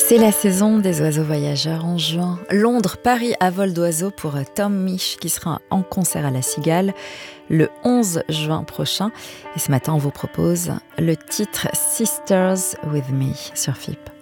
C'est la saison des oiseaux voyageurs en juin. Londres, Paris à vol d'oiseau pour Tom Misch qui sera en concert à la Cigale le 11 juin prochain. Et ce matin, on vous propose le titre Sisters with Me sur FIP.